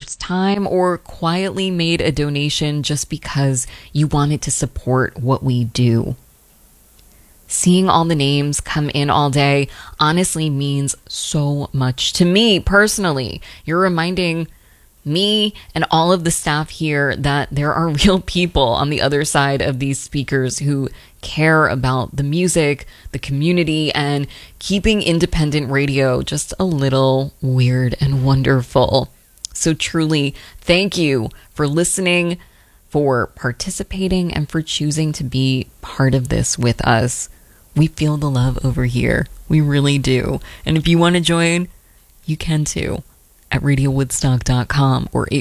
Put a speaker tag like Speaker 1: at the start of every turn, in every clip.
Speaker 1: expert's time or quietly made a donation just because you wanted to support what we do. Seeing all the names come in all day honestly means so much to me personally. You're reminding me and all of the staff here that there are real people on the other side of these speakers who care about the music, the community, and keeping independent radio just a little weird and wonderful. So truly, thank you for listening, for participating, and for choosing to be part of this with us. We feel the love over here. We really do. And if you want to join, you can too. At radiowoodstock.com or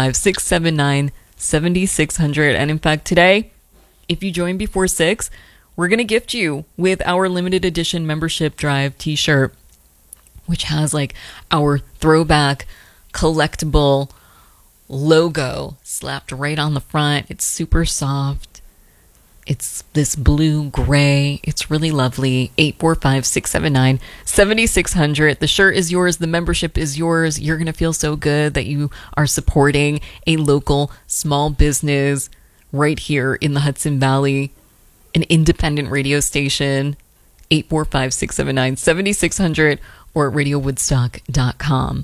Speaker 1: 845-679-7600. And in fact, today, if you join before 6, we're going to gift you with our limited edition membership drive t-shirt, which has like our throwback collectible logo slapped right on the front. It's super soft. It's this blue-gray. It's really lovely. 845-679-7600. The shirt is yours. The membership is yours. You're going to feel so good that you are supporting a local small business right here in the Hudson Valley, an independent radio station. 845-679-7600 or radiowoodstock.com.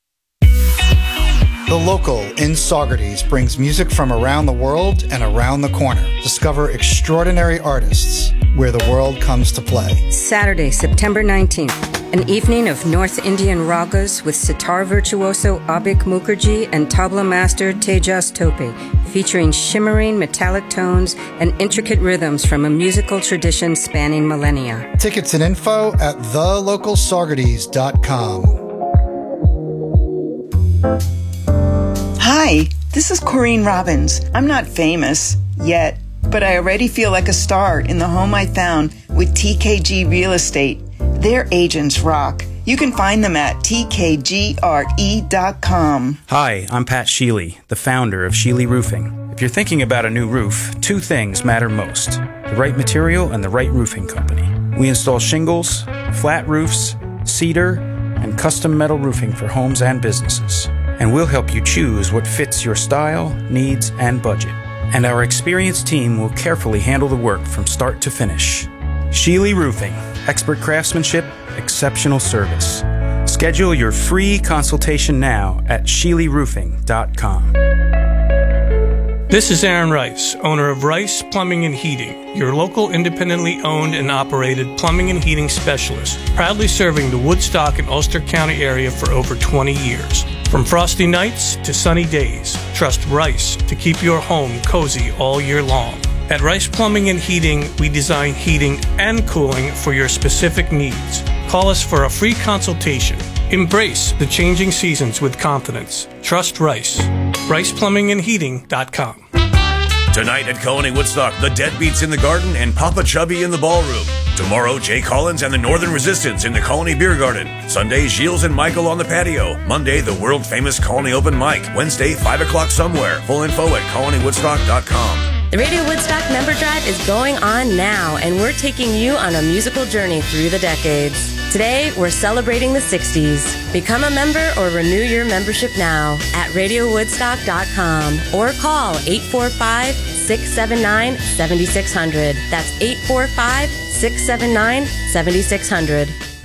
Speaker 2: The Local in Saugerties brings music from around the world and around the corner. Discover extraordinary artists where the world comes to play.
Speaker 3: Saturday, September 19th, an evening of North Indian ragas with sitar virtuoso Abik Mukherjee and tabla master Tejas Tope, featuring shimmering metallic tones and intricate rhythms from a musical tradition spanning millennia.
Speaker 2: Tickets and info at thelocalsaugerties.com.
Speaker 4: Hi, this is Corrine Robbins. I'm not famous yet, but I already feel like a star in the home I found with TKG Real Estate. Their agents rock. You can find them at tkgre.com.
Speaker 5: Hi, I'm Pat Sheely, the founder of Sheely Roofing. If you're thinking about a new roof, two things matter most: the right material and the right roofing company. We install shingles, flat roofs, cedar, and custom metal roofing for homes and businesses. And we'll help you choose what fits your style, needs, and budget. And our experienced team will carefully handle the work from start to finish. Sheely Roofing. Expert craftsmanship, exceptional service. Schedule your free consultation now at SheelyRoofing.com.
Speaker 6: This is Aaron Rice, owner of Rice Plumbing and Heating, your local independently owned and operated plumbing and heating specialist, proudly serving the Woodstock and Ulster County area for over 20 years. From frosty nights to sunny days, trust Rice to keep your home cozy all year long. At Rice Plumbing and Heating, we design heating and cooling for your specific needs. Call us for a free consultation. Embrace the changing seasons with confidence. Trust Rice. RicePlumbingandHeating.com.
Speaker 7: Tonight at Colony Woodstock, the Deadbeats in the Garden and Papa Chubby in the Ballroom. Tomorrow, Jay Collins and the Northern Resistance in the Colony Beer Garden. Sunday, Gilles and Michael on the patio. Monday, the world-famous Colony Open Mic. Wednesday, 5 o'clock somewhere. Full info at colonywoodstock.com.
Speaker 8: The Radio Woodstock Member Drive is going on now, and we're taking you on a musical journey through the decades. Today, we're celebrating the 60s. Become a member or renew your membership now at radiowoodstock.com or call 845-679-7600. That's 845-679-7600.